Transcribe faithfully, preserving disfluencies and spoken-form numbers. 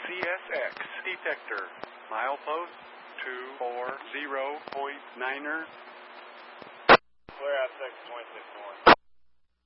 C S X detector. Milepost two four zero point niner. Clear out six point six one.